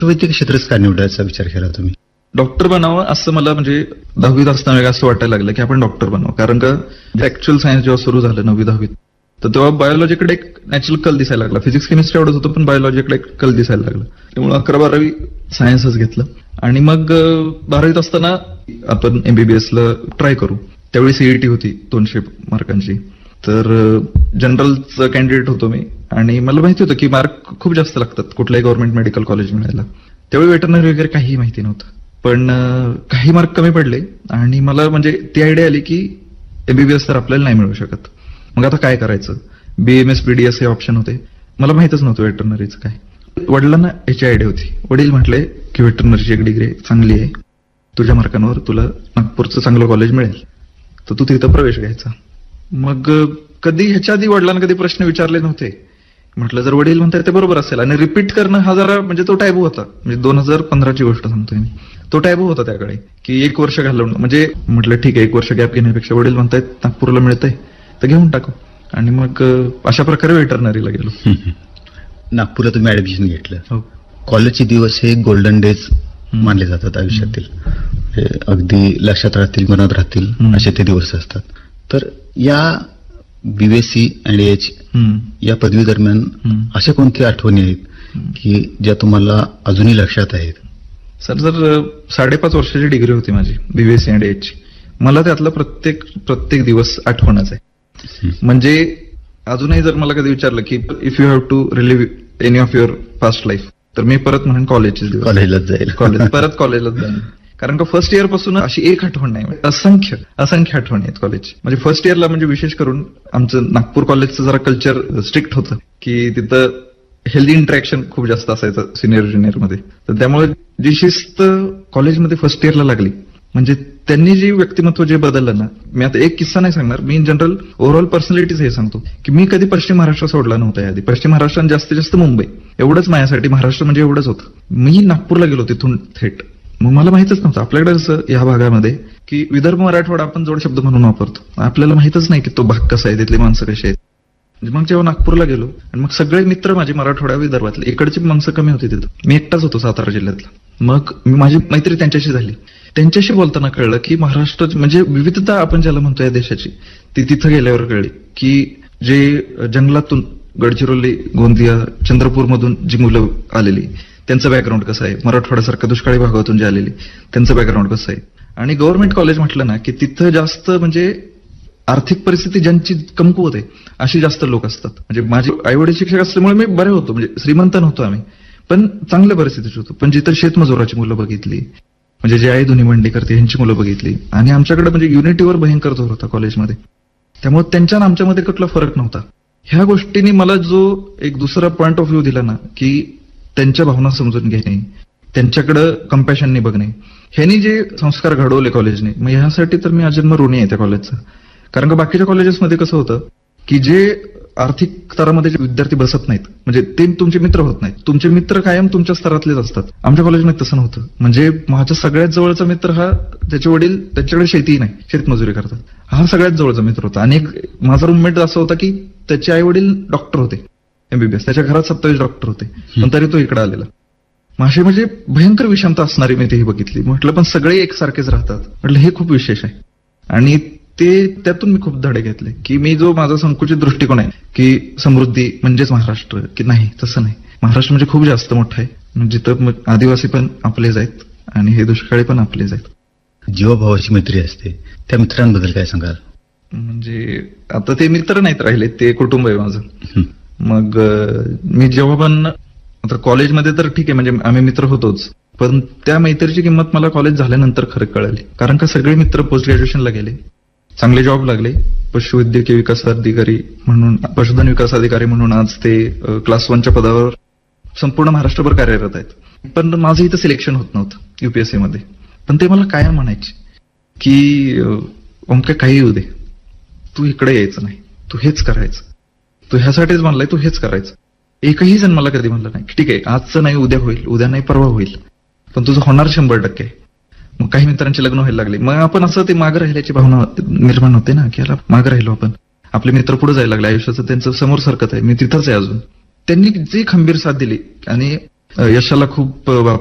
वैद्यकीय क्षेत्रच का निवडायचा विचार केला तुम्ही? डॉक्टर बनावं असं मला म्हणजे 10वीत असताना असं वाटायला लागलं की आपण डॉक्टर बनावं. कारण का ऍक्च्युअल सायन्स जेव्हा सुरू झालं 9वी-10वीत, तर तेव्हा बायोलॉजीकडे एक नॅचरल कल दिसायला लागला. फिजिक्स केमिस्ट्री आवडत होतं, पण बायोलॉजीकडे एक कल दिसायला लागला. त्यामुळे 11-12वी सायन्सच घेतलं. आणि मग 12वीत असताना आपण MBBSला ट्राय करू. त्यावेळी CET होती 200 मार्कांची. तर जनरलचं कॅन्डिडेट होतो मी आणि मला माहिती होतं की मार्क खूप जास्त लागतात कुठल्याही गव्हर्नमेंट मेडिकल कॉलेज मिळायला. त्यावेळी वेटरनरी वगैरे काहीही माहिती नव्हतं. पण काही मार्क कमी पडले आणि मला म्हणजे ती आयडिया आली की MBBS तर आपल्याला नाही मिळू शकत. मग आता काय करायचं? BMS BDS हे ऑप्शन होते. मला माहितच नव्हतं वेटरनरीचं काय. वडिलांना याची आयडिया होती. वडील म्हटले की वेटरनरीची एक डिग्री चांगली आहे, तुझ्या मार्कांवर तुला नागपूरचं चांगलं कॉलेज मिळेल, तर तू तिथं प्रवेश घ्यायचा. मग कधी ह्याच्या आधी वडिलांना कधी प्रश्न विचारले नव्हते. म्हटलं जर वडील म्हणतात ते बरोबर असेल. आणि रिपीट करणं हा जरा म्हणजे तो टॅबू होता. म्हणजे 2015ची गोष्ट सांगतोय मी. तो टॅबू होता त्याकडे की 1 वर्ष घालवणं. म्हणजे म्हटलं ठीक आहे 1 वर्ष गॅप घेण्यापेक्षा वडील म्हणतायत नागपूरला मिळतंय तर घेऊन टाकू. आणि मग अशा प्रकारे वेटरनरीला गेलो. नागपूरला तुम्ही ऍडमिशन घेतलं. हो. कॉलेजचे दिवस हे गोल्डन डेज मानले जातात आयुष्यातील. अगदी लक्षात राहतील, मनात राहतील असे ते दिवस असतात. तर या BSc and H या पदवी दरम्यान अशा कोणत्या आठवणी आहेत की ज्या तुम्हाला अजूनही लक्षात आहेत? सर, जर 5.5 वर्षाची डिग्री होती माझी BSc and H, मला त्यातला प्रत्येक दिवस आठवणच आहे. म्हणजे अजूनही जर मला कधी विचारलं की if you have to relive any of your past life, तर मी परत म्हणेन कॉलेजचे दिवस. कॉलेजलाच जाईल. परत कॉलेजलाच जाईल. कारण का फर्स्ट इयर पासून अशी एक आठवण नाही, असंख्य आठवणी आहेत कॉलेज. म्हणजे फर्स्ट इयरला म्हणजे विशेष करून आमचं नागपूर कॉलेजचं जरा कल्चर स्ट्रिक्ट होतं की तिथं हेल्दी इंटरॅक्शन खूप जास्त असायचं सिनियर ज्युनियरमध्ये. तर त्यामुळे जी शिस्त कॉलेजमध्ये फर्स्ट इयरला लागली, म्हणजे त्यांनी जे व्यक्तिमत्व जे बदललं ना. मी आता एक किस्सा नाही सांगणार, मी इन जनरल ओव्हरऑल पर्सनॅलिटीज हे सांगतो की मी कधी पश्चिम महाराष्ट्र सोडला नव्हता. आधी पश्चिम महाराष्ट्र जास्तीत जास्त मुंबई एवढंच माझ्यासाठी. महाराष्ट्र म्हणजे एवढंच होतं. मी नागपूरला गेलो तिथून थेट. मग मला माहितच नव्हतं आपल्याकडे कसं या भागामध्ये की विदर्भ मराठवाडा आपण जोड शब्द म्हणून वापरतो. आपल्याला माहितच नाही की तो भाग कसा आहे, तिथली माणसं कशी आहेत. मग जेव्हा नागपूरला गेलो आणि मग सगळे मित्र माझे मराठवाड्या विदर्भातले, इकडची माणसं कमी होती तिथं. मी एकटाच होतो सातारा जिल्ह्यातला. मग माझी मैत्री त्यांच्याशी झाली. त्यांच्याशी बोलताना कळलं की महाराष्ट्र म्हणजे विविधता आपण ज्याला म्हणतो या देशाची, ती तिथं गेल्यावर कळली की जे जंगलातून गडचिरोली, गोंदिया, चंद्रपूरमधून जी मुलं आलेली त्यांचं बॅकग्राऊंड कसं आहे, मराठवाड्यासारख्या दुष्काळी भागातून जे आलेली त्यांचं बॅकग्राऊंड कसं आहे. आणि गव्हर्नमेंट कॉलेज म्हटलं ना की तिथं जास्त म्हणजे आर्थिक परिस्थिती ज्यांची कमकुवत आहे अशी जास्त लोक असतात. म्हणजे माझे आईवडील शिक्षक असल्यामुळे मी बरे होतो, म्हणजे श्रीमंत नव्हतो आम्ही, पण चांगल्या परिस्थितीत होतो. पण जिथं शेतमजुराची मुलं बघितली, म्हणजे जे आई धुनी मंडी करते यांची मुलं बघितली. आणि आमच्याकडे म्हणजे युनिटीवर भयंकर जोर होता कॉलेजमध्ये. त्यामुळे त्यांच्या आणि आमच्यामध्ये कुठला फरक नव्हता. ह्या गोष्टींनी मला जो एक दुसरा पॉइंट ऑफ व्ह्यू दिला ना की त्यांच्या भावना समजून घेणे, त्यांच्याकडे कंपॅशनने बघणे, ह्यांनी जे संस्कार घडवले कॉलेजने, मग ह्यासाठी तर मी आजन्म ऋणी आहे त्या कॉलेजचा. कारण का बाकीच्या कॉलेजेसमध्ये कसं होतं की जे आर्थिक स्तरामध्ये जे विद्यार्थी बसत नाहीत, म्हणजे ते तुमचे मित्र होत नाहीत. तुमचे मित्र कायम तुमच्या स्तरातलेच असतात. आमच्या कॉलेजमध्ये तसं नव्हतं. म्हणजे माझ्या सगळ्यात जवळचा मित्र हा, त्याचे वडील त्यांच्याकडे शेती नाही, शेतमजुरी करतात, हा सगळ्यात जवळचा मित्र होता. आणि माझा रूममेट असा होता की त्याचे आई वडील डॉक्टर होते MBBS, त्याच्या घरात 27 डॉक्टर होते, पण तरी तो इकडे आलेला. माशी म्हणजे भयंकर विषमता असणारी मी तेही बघितली. म्हटलं पण सगळे एकसारखेच राहतात. म्हटलं हे खूप विशेष आहे. आणि त्यातून मी खूप धडे घेतले की मी जो माझा संकुचित दृष्टिकोन आहे की समृद्धी म्हणजेच महाराष्ट्र, की नाही तसं नाही. महाराष्ट्र म्हणजे खूप जास्त मोठं आहे, जिथं आदिवासी पण आपलेच आहेत आणि हे दुष्काळी पण आपलेच आहेत. जीवाभावाची मैत्री असते, त्या मित्रांबद्दल काय सांगाल? म्हणजे आता ते मित्र नाहीत राहिले, ते कुटुंब आहे माझं. मग मी जेव्हा पण आता कॉलेजमध्ये तर ठीक आहे, म्हणजे आम्ही मित्र होतोच, पण त्या मैत्रीची किंमत मला कॉलेज झाल्यानंतर खरं कळाली. कारण का सगळे मित्र पोस्ट ग्रॅज्युएशनला गेले, चांगले जॉब लागले. पशुवैद्यकीय विकास अधिकारी म्हणून, पशुधन विकास अधिकारी म्हणून आज ते क्लास 1च्या पदावर संपूर्ण महाराष्ट्रभर कार्यरत आहेत. पण माझं इथं सिलेक्शन होत नव्हतं UPSC मध्ये. पण ते मला कायम म्हणायचे की ओमके काही येऊ दे, तू इकडे यायचं नाही, तू हेच करायचं, तू ह्यासाठीच म्हणलाय, तू हेच करायचं. एकही जण मला कधी म्हणलं नाही की ठीक आहे आजचं नाही उद्या होईल, उद्या नाही परवा होईल, पण तुझं होणार 100%. मग काही मित्रांचे लग्न व्हायला लागले. मग आपण असं ते मागं राहिल्याची भावना निर्माण होते ना की याला मागं राहिलो आपण, आपले मित्र पुढे जायला लागले आयुष्याचं, त्यांचं समोर सरकत आहे, मी तिथंच आहे अजून. त्यांनी जी खंबीर साथ दिली आणि यशाला खूप